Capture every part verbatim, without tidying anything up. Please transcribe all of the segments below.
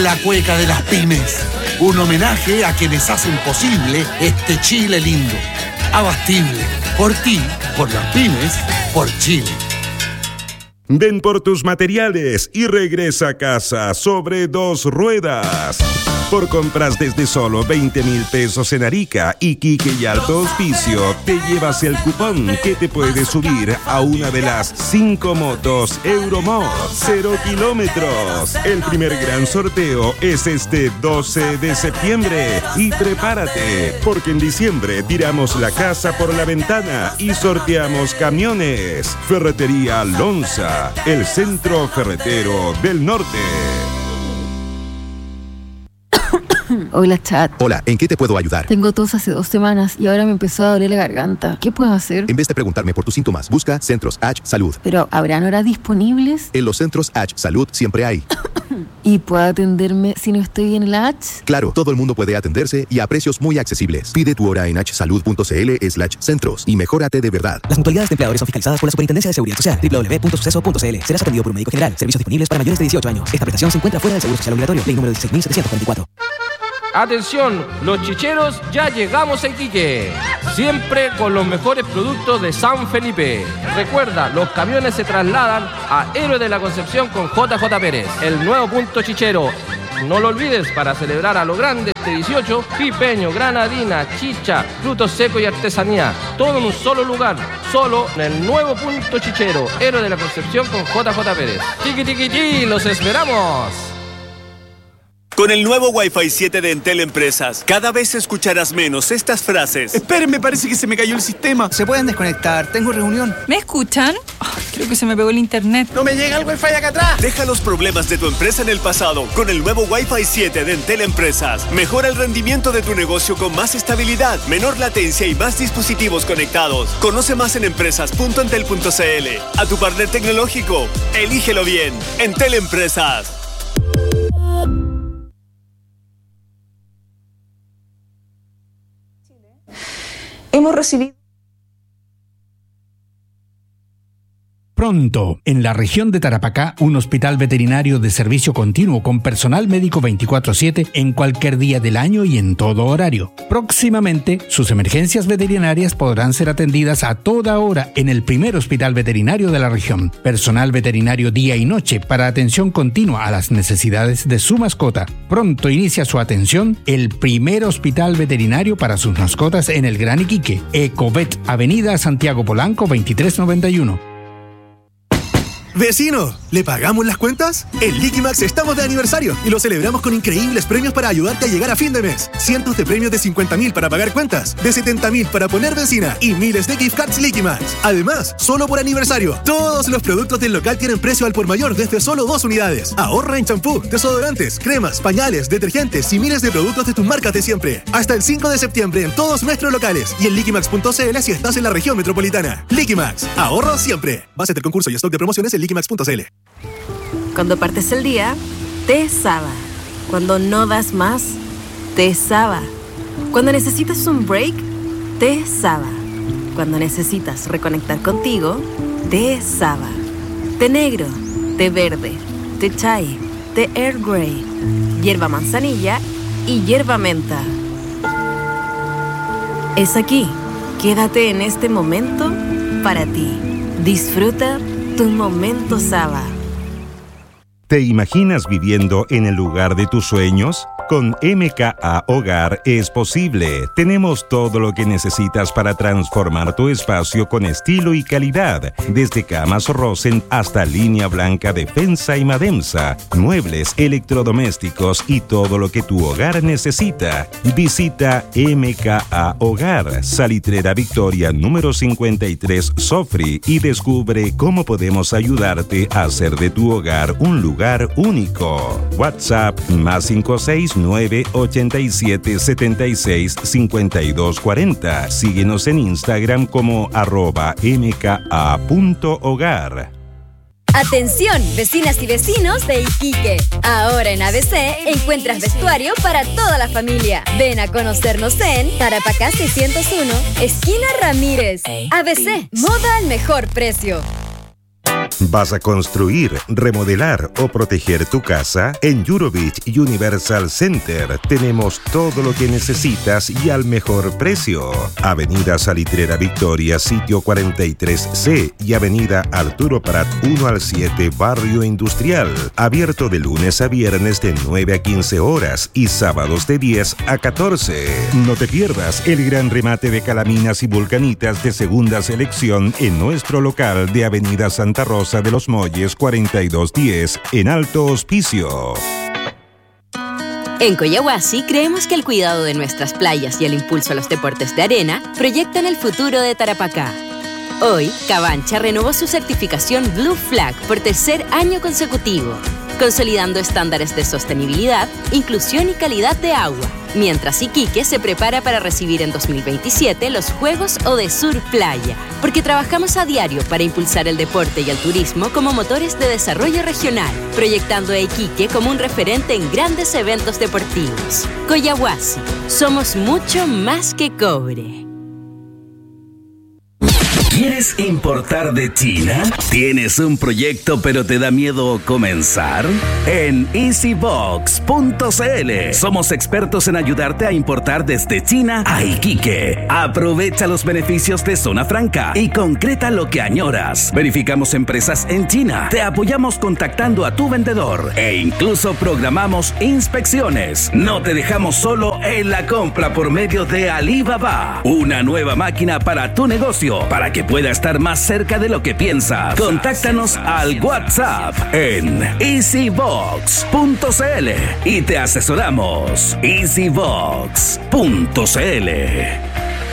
La cueca de las pymes, un homenaje a quienes hacen posible este Chile lindo. Abastible, por ti, por las pymes, por Chile. Ven por tus materiales y regresa a casa sobre dos ruedas. Por compras desde solo veinte mil pesos en Arica, Iquique y Alto Hospicio, te llevas el cupón que te puede subir a una de las cinco motos Euromod cero kilómetros. El primer gran sorteo es este doce de septiembre. Y prepárate, porque en diciembre tiramos la casa por la ventana y sorteamos camiones. Ferretería Lonza, el centro ferretero del norte. Hola, chat. Hola, ¿en qué te puedo ayudar? Tengo tos hace dos semanas y ahora me empezó a doler la garganta. ¿Qué puedo hacer? En vez de preguntarme por tus síntomas, busca Centros H Salud. Pero, ¿habrán horas disponibles? En los Centros H Salud siempre hay. ¿Y puedo atenderme si no estoy bien en la H? Claro, todo el mundo puede atenderse y a precios muy accesibles. Pide tu hora en hsalud.cl slash centros y mejórate de verdad. Las mutualidades de empleadores son fiscalizadas por la Superintendencia de Seguridad Social. doble u doble u doble u punto suceso punto c l. Serás atendido por un médico general. Servicios disponibles para mayores de dieciocho años. Esta prestación se encuentra fuera del Seguro Social Obligatorio. Ley número dieciséis mil setecientos cuarenta y cuatro. Atención, los chicheros, ya llegamos a Iquique. Siempre con los mejores productos de San Felipe. Recuerda, los camiones se trasladan a Héroe de la Concepción con J J Pérez, el nuevo punto chichero. No lo olvides, para celebrar a lo grande este dieciocho, pipeño, granadina, chicha, frutos secos y artesanía. Todo en un solo lugar, solo en el nuevo punto chichero, Héroe de la Concepción con J J Pérez. Tiqui tiqui ti, los esperamos. Con el nuevo Wi-Fi siete de Entel Empresas, cada vez escucharás menos estas frases. Esperen, me parece que se me cayó el sistema. Se pueden desconectar, tengo reunión. ¿Me escuchan? Oh, creo que se me pegó el internet. ¡No me llega el Wi-Fi acá atrás! Deja los problemas de tu empresa en el pasado con el nuevo Wi-Fi siete de Entel Empresas. Mejora el rendimiento de tu negocio con más estabilidad, menor latencia y más dispositivos conectados. Conoce más en empresas punto entel punto c l. A tu partner tecnológico, elígelo bien. Entel Empresas. Hemos recibido... Pronto, en la región de Tarapacá, un hospital veterinario de servicio continuo con personal médico veinticuatro siete en cualquier día del año y en todo horario. Próximamente, sus emergencias veterinarias podrán ser atendidas a toda hora en el primer hospital veterinario de la región. Personal veterinario día y noche para atención continua a las necesidades de su mascota. Pronto inicia su atención el primer hospital veterinario para sus mascotas en el Gran Iquique. Ecovet, Avenida Santiago Polanco veintitrés noventa y uno. ¡Vecino! ¿Le pagamos las cuentas? En Liquimax estamos de aniversario y lo celebramos con increíbles premios para ayudarte a llegar a fin de mes. Cientos de premios de cincuenta mil para pagar cuentas, de setenta mil para poner benzina y miles de gift cards Liquimax. Además, solo por aniversario, todos los productos del local tienen precio al por mayor desde solo dos unidades. Ahorra en champú, desodorantes, cremas, pañales, detergentes y miles de productos de tus marcas de siempre. Hasta el cinco de septiembre en todos nuestros locales y en liquimax punto c l si estás en la región metropolitana. Liquimax, ahorro siempre. Base del concurso y stock de promociones en liquimax punto c l. Cuando partes el día, te Saba. Cuando no das más, te Saba. Cuando necesitas un break, te Saba. Cuando necesitas reconectar contigo, te Saba. Té negro, té verde, té chai, té Earl Grey, hierba manzanilla y hierba menta. Es aquí. Quédate en este momento para ti. Disfruta tu momento Saba. ¿Te imaginas viviendo en el lugar de tus sueños? Con M K A Hogar es posible. Tenemos todo lo que necesitas para transformar tu espacio con estilo y calidad. Desde camas Rosen hasta línea blanca Defensa y Mademsa, muebles, electrodomésticos y todo lo que tu hogar necesita. Visita M K A Hogar, Salitrera Victoria número cincuenta y tres Sofri y descubre cómo podemos ayudarte a hacer de tu hogar un lugar único. WhatsApp más cinco seis nueve ocho siete siete seis cinco dos cuatro cero. Síguenos en Instagram como arroba mka punto hogar. Atención, vecinas y vecinos de Iquique. Ahora en A B C encuentras vestuario para toda la familia. Ven a conocernos en Tarapacá seiscientos uno, esquina Ramírez. A B C, moda al mejor precio. ¿Vas a construir, remodelar o proteger tu casa? En Eurobeach Universal Center tenemos todo lo que necesitas y al mejor precio. Avenida Salitrera Victoria, sitio cuarenta y tres C y Avenida Arturo Prat uno al siete, Barrio Industrial. Abierto de lunes a viernes de nueve a quince horas y sábados de diez a catorce. No te pierdas el gran remate de calaminas y vulcanitas de segunda selección en nuestro local de Avenida Santa Rosa de los Molles cuarenta y dos diez en Alto Hospicio. En Coyahuasi creemos que el cuidado de nuestras playas y el impulso a los deportes de arena proyectan el futuro de Tarapacá. Hoy, Cabancha renovó su certificación Blue Flag por tercer año consecutivo, consolidando estándares de sostenibilidad, inclusión y calidad de agua, mientras Iquique se prepara para recibir en dos mil veintisiete los Juegos Odesur Playa, porque trabajamos a diario para impulsar el deporte y el turismo como motores de desarrollo regional, proyectando a Iquique como un referente en grandes eventos deportivos. Coyahuasi, somos mucho más que cobre. ¿Quieres importar de China? ¿Tienes un proyecto pero te da miedo comenzar? En easybox punto c l somos expertos en ayudarte a importar desde China a Iquique. Aprovecha los beneficios de Zona Franca y concreta lo que añoras. Verificamos empresas en China, te apoyamos contactando a tu vendedor e incluso programamos inspecciones. No te dejamos solo en la compra por medio de Alibaba. Una nueva máquina para tu negocio, para que pueda estar más cerca de lo que piensas. Contáctanos al WhatsApp en easybox punto c l y te asesoramos. easybox punto c l.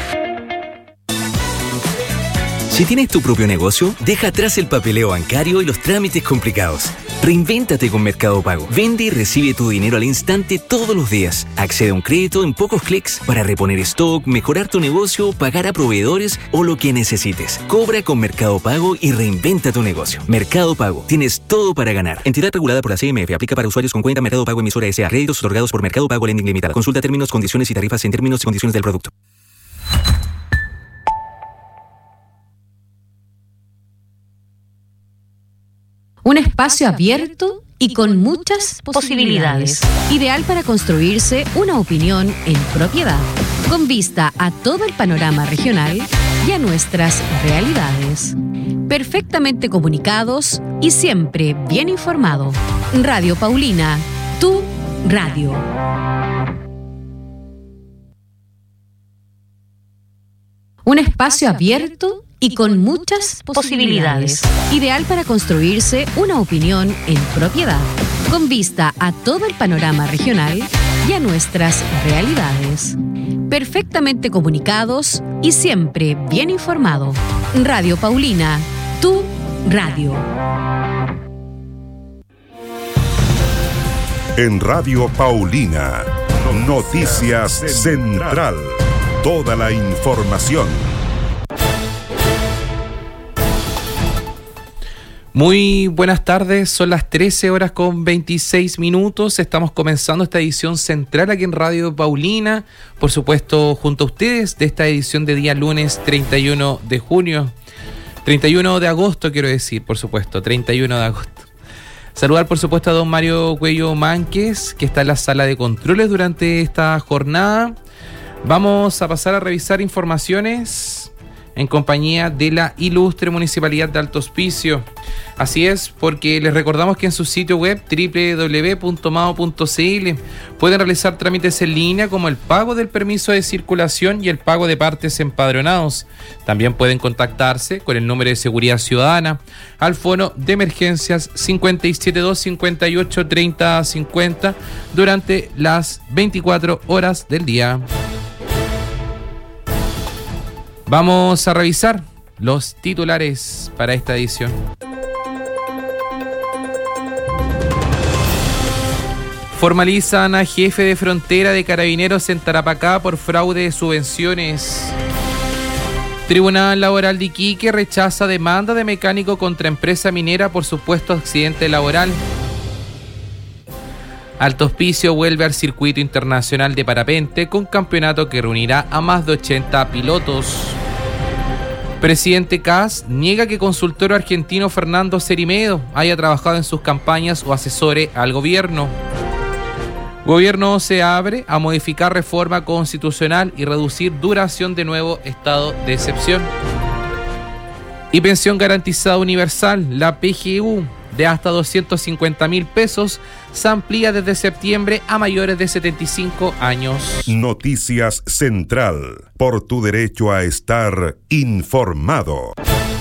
Si tienes tu propio negocio, deja atrás el papeleo bancario y los trámites complicados. Reinvéntate con Mercado Pago. Vende y recibe tu dinero al instante todos los días. Accede a un crédito en pocos clics para reponer stock, mejorar tu negocio, pagar a proveedores o lo que necesites. Cobra con Mercado Pago y reinventa tu negocio. Mercado Pago. Tienes todo para ganar. Entidad regulada por la C M F. Aplica para usuarios con cuenta Mercado Pago emisora S A. Créditos otorgados por Mercado Pago Lending Limitada. Consulta términos, condiciones y tarifas en términos y condiciones del producto. Un espacio abierto y con muchas posibilidades. Ideal para construirse una opinión en propiedad, con vista a todo el panorama regional y a nuestras realidades. Perfectamente comunicados y siempre bien informado. Radio Paulina, tu radio. Un espacio abierto y con muchas posibilidades. Ideal para construirse una opinión en propiedad, con vista a todo el panorama regional y a nuestras realidades. Perfectamente comunicados y siempre bien informado. Radio Paulina, tu radio. En Radio Paulina, Noticias Central. Toda la información. Muy buenas tardes, son las trece horas con veintiséis minutos, estamos comenzando esta edición central aquí en Radio Paulina, por supuesto junto a ustedes de esta edición de día lunes treinta y uno de junio, treinta y uno de agosto quiero decir, por supuesto, treinta y uno de agosto. Saludar por supuesto a don Mario Cuello Mánquez, que está en la sala de controles durante esta jornada. Vamos a pasar a revisar informaciones en compañía de la ilustre Municipalidad de Alto Hospicio. Así es, porque les recordamos que en su sitio web doble u doble u doble u punto mao punto c l pueden realizar trámites en línea como el pago del permiso de circulación y el pago de partes empadronados. También pueden contactarse con el número de seguridad ciudadana al fono de emergencias cinco siete dos, cinco ocho, treinta, cincuenta durante las veinticuatro horas del día. Vamos a revisar los titulares para esta edición. Formalizan a jefe de frontera de Carabineros en Tarapacá por fraude de subvenciones. Tribunal Laboral de Iquique rechaza demanda de mecánico contra empresa minera por supuesto accidente laboral. Alto Hospicio vuelve al circuito internacional de parapente con campeonato que reunirá a más de ochenta pilotos. Presidente Kast niega que consultor argentino Fernando Cerimedo haya trabajado en sus campañas o asesore al gobierno. Gobierno se abre a modificar reforma constitucional y reducir duración de nuevo estado de excepción. Y pensión garantizada universal, la P G U, de hasta doscientos cincuenta mil pesos, se amplía desde septiembre a mayores de setenta y cinco años. Noticias Central, por tu derecho a estar informado.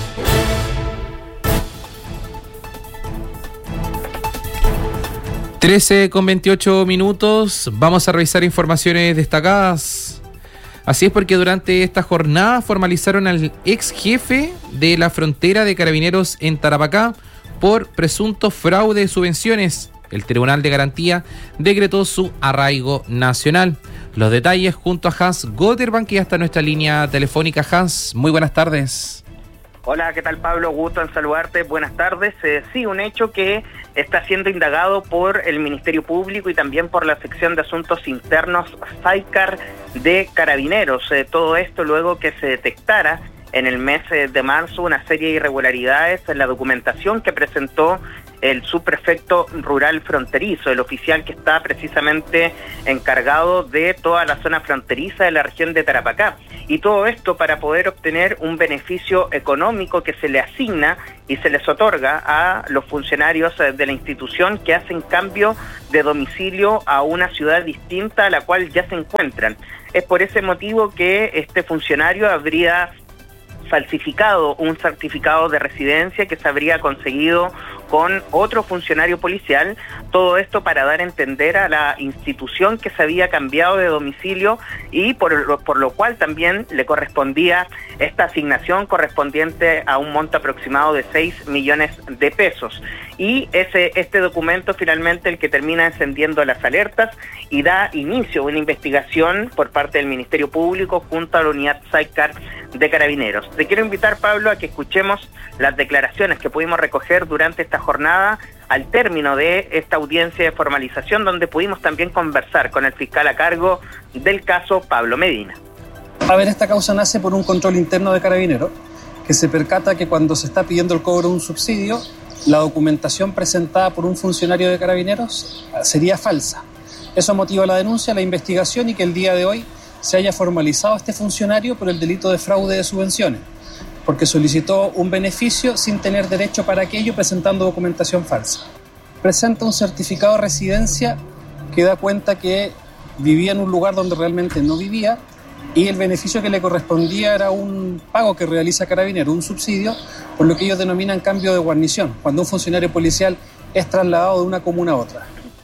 trece con veintiocho minutos, vamos a revisar informaciones destacadas. Así es, porque durante esta jornada formalizaron al ex jefe de la frontera de Carabineros en Tarapacá por presunto fraude de subvenciones. El Tribunal de Garantía decretó su arraigo nacional. Los detalles junto a Hans Gotterban, que ya está en nuestra línea telefónica. Hans, muy buenas tardes. Hola, ¿qué tal, Pablo? Gusto en saludarte. Buenas tardes. Eh, sí, un hecho que está siendo indagado por el Ministerio Público y también por la sección de Asuntos Internos SAICAR de Carabineros. Eh, todo esto luego que se detectara en el mes de marzo una serie de irregularidades en la documentación que presentó el subprefecto rural fronterizo, el oficial que está precisamente encargado de toda la zona fronteriza de la región de Tarapacá. Y todo esto para poder obtener un beneficio económico que se le asigna y se les otorga a los funcionarios de la institución que hacen cambio de domicilio a una ciudad distinta a la cual ya se encuentran. Es por ese motivo que este funcionario habría falsificado un certificado de residencia que se habría conseguido con otro funcionario policial, todo esto para dar a entender a la institución que se había cambiado de domicilio y por lo, por lo cual también le correspondía esta asignación correspondiente a un monto aproximado de seis millones de pesos. Y ese este documento finalmente el que termina encendiendo las alertas y da inicio a una investigación por parte del Ministerio Público junto a la unidad SAICAR de Carabineros. Te quiero invitar, Pablo, a que escuchemos las declaraciones que pudimos recoger durante esta jornada al término de esta audiencia de formalización, donde pudimos también conversar con el fiscal a cargo del caso, Pablo Medina. A ver, esta causa nace por un control interno de Carabineros, que se percata que cuando se está pidiendo el cobro de un subsidio, la documentación presentada por un funcionario de Carabineros sería falsa. Eso motiva la denuncia, la investigación y que el día de hoy se haya formalizado a este funcionario por el delito de fraude de subvenciones, porque solicitó un beneficio sin tener derecho para aquello presentando documentación falsa. Presenta un certificado de residencia que da cuenta que vivía en un lugar donde realmente no vivía y el beneficio que le correspondía era un pago que realiza Carabineros, un subsidio, por lo que ellos denominan cambio de guarnición, cuando un funcionario policial es trasladado de una comuna a otra.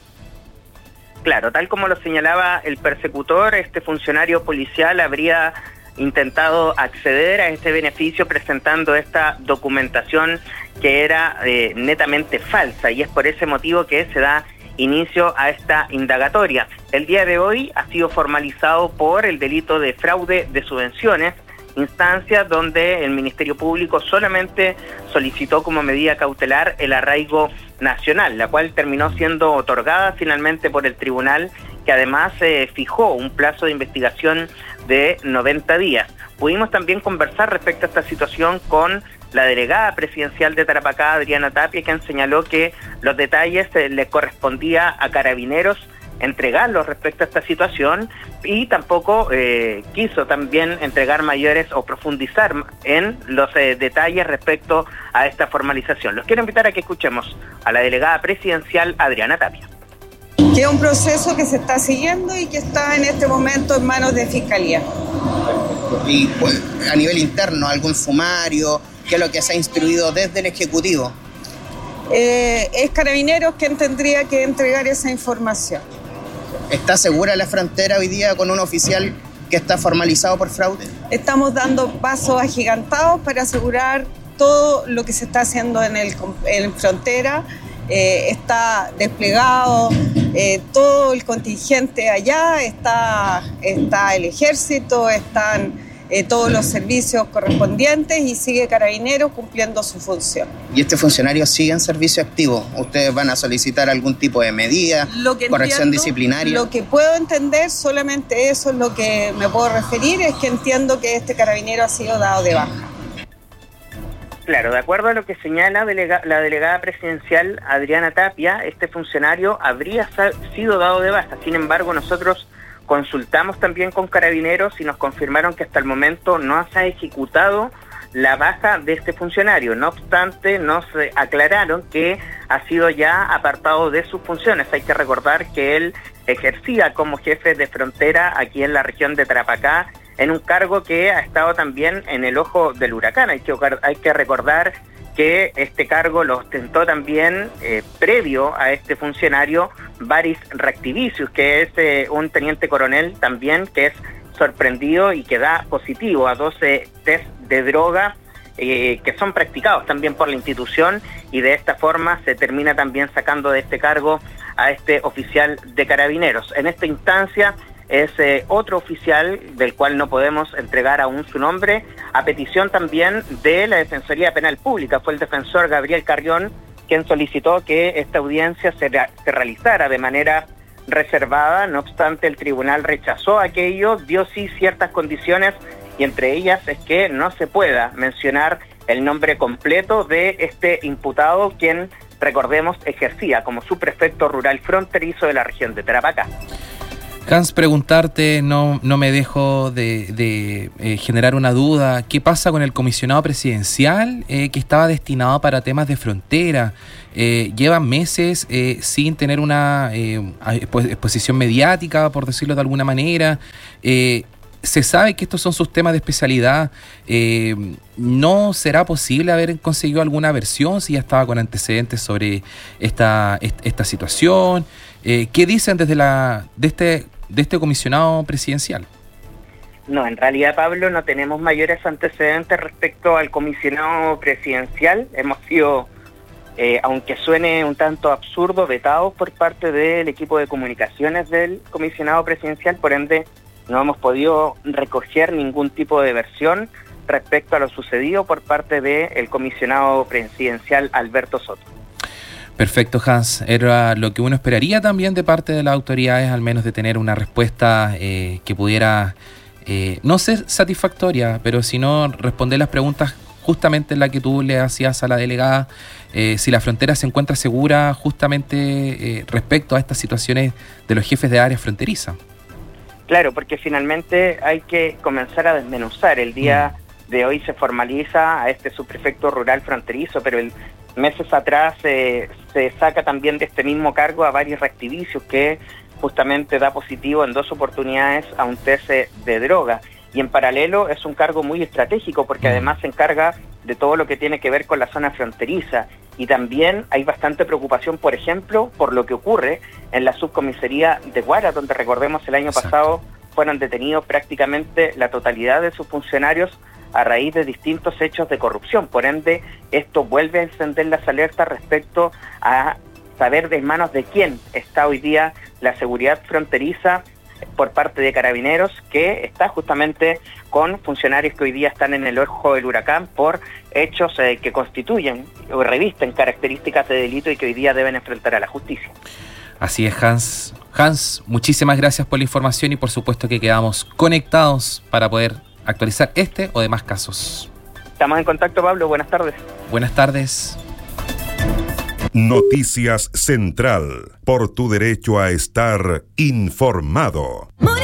Claro, tal como lo señalaba el persecutor, este funcionario policial habría intentado acceder a este beneficio presentando esta documentación que era eh, netamente falsa, y es por ese motivo que se da inicio a esta indagatoria. El día de hoy ha sido formalizado por el delito de fraude de subvenciones, instancia donde el Ministerio Público solamente solicitó como medida cautelar el arraigo nacional, la cual terminó siendo otorgada finalmente por el tribunal, que además eh, fijó un plazo de investigación de noventa días. Pudimos también conversar respecto a esta situación con la delegada presidencial de Tarapacá, Adriana Tapia, quien señaló que los detalles eh, le correspondía a Carabineros entregarlos respecto a esta situación y tampoco eh, quiso también entregar mayores o profundizar en los eh, detalles respecto a esta formalización. Los quiero invitar a que escuchemos a la delegada presidencial Adriana Tapia. Que es un proceso que se está siguiendo y que está en este momento en manos de Fiscalía. Y pues, a nivel interno, algún sumario, ¿qué es lo que se ha instruido desde el Ejecutivo? Eh, es Carabineros quien tendría que entregar esa información. ¿Está segura la frontera hoy día con un oficial que está formalizado por fraude? Estamos dando pasos agigantados para asegurar todo lo que se está haciendo en, el, en frontera. Eh, está desplegado eh, todo el contingente allá, está, está el ejército, están eh, todos los servicios correspondientes y sigue Carabineros cumpliendo su función. ¿Y este funcionario sigue en servicio activo? ¿Ustedes van a solicitar algún tipo de medida, corrección entiendo, disciplinaria? Lo que puedo entender, solamente eso es lo que me puedo referir, es que entiendo que este carabinero ha sido dado de baja. Claro, de acuerdo a lo que señala delega, la delegada presidencial Adriana Tapia, este funcionario habría sa- sido dado de baja. Sin embargo, nosotros consultamos también con Carabineros y nos confirmaron que hasta el momento no se ha ejecutado la baja de este funcionario. No obstante, nos eh, aclararon que ha sido ya apartado de sus funciones. Hay que recordar que él ejercía como jefe de frontera aquí en la región de Tarapacá, en un cargo que ha estado también en el ojo del huracán. Hay que, hay que recordar que este cargo lo ostentó también eh, previo a este funcionario Baris Rectivicius, que es eh, un teniente coronel también que es sorprendido y que da positivo a doce test de droga eh, que son practicados también por la institución, y de esta forma se termina también sacando de este cargo a este oficial de Carabineros. En esta instancia es eh, otro oficial del cual no podemos entregar aún su nombre, a petición también de la Defensoría Penal Pública. Fue el defensor Gabriel Carrión quien solicitó que esta audiencia se, re- se realizara de manera reservada. No obstante, el tribunal rechazó aquello, dio sí ciertas condiciones, y entre ellas es que no se pueda mencionar el nombre completo de este imputado, quien, recordemos, ejercía como subprefecto rural fronterizo de la región de Tarapacá. Hans, preguntarte, no, no me dejo de, de eh, generar una duda. ¿Qué pasa con el comisionado presidencial eh, que estaba destinado para temas de frontera? Eh, llevan meses eh, sin tener una eh, exposición mediática, por decirlo de alguna manera. Eh, se sabe que estos son sus temas de especialidad. Eh, ¿No será posible haber conseguido alguna versión si ya estaba con antecedentes sobre esta, esta situación? Eh, ¿Qué dicen desde la de este de este comisionado presidencial? No, en realidad, Pablo, no tenemos mayores antecedentes respecto al comisionado presidencial. Hemos sido, eh, aunque suene un tanto absurdo, vetados por parte del equipo de comunicaciones del comisionado presidencial. Por ende, no hemos podido recoger ningún tipo de versión respecto a lo sucedido por parte del comisionado presidencial Alberto Soto. Perfecto, Hans. Era lo que uno esperaría también de parte de las autoridades, al menos de tener una respuesta eh, que pudiera eh, no ser satisfactoria, pero sino responder las preguntas justamente en la que tú le hacías a la delegada, eh, si la frontera se encuentra segura justamente eh, respecto a estas situaciones de los jefes de área fronteriza. Claro, porque finalmente hay que comenzar a desmenuzar. El día mm. de hoy se formaliza a este subprefecto rural fronterizo, pero el meses atrás eh, se saca también de este mismo cargo a varios reactivicios, que justamente da positivo en dos oportunidades a un test de droga. Y en paralelo es un cargo muy estratégico, porque además se encarga de todo lo que tiene que ver con la zona fronteriza. Y también hay bastante preocupación, por ejemplo, por lo que ocurre en la subcomisaría de Guara, donde, recordemos, el año Exacto. pasado fueron detenidos prácticamente la totalidad de sus funcionarios a raíz de distintos hechos de corrupción. Por ende, esto vuelve a encender las alertas respecto a saber de manos de quién está hoy día la seguridad fronteriza por parte de Carabineros, que está justamente con funcionarios que hoy día están en el ojo del huracán por hechos eh, que constituyen o revisten características de delito y que hoy día deben enfrentar a la justicia. Así es, Hans. Hans, muchísimas gracias por la información y por supuesto que quedamos conectados para poder actualizar este o demás casos. Estamos en contacto, Pablo. Buenas tardes. Buenas tardes. Noticias Central. Por tu derecho a estar informado.